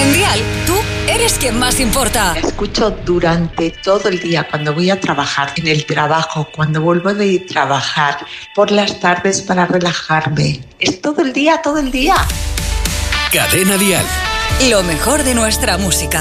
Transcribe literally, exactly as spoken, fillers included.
En Dial, tú eres quien más importa. Escucho durante todo el día, cuando voy a trabajar, en el trabajo, cuando vuelvo de trabajar, por las tardes para relajarme. Es todo el día, todo el día. Cadena Dial. Lo mejor de nuestra música.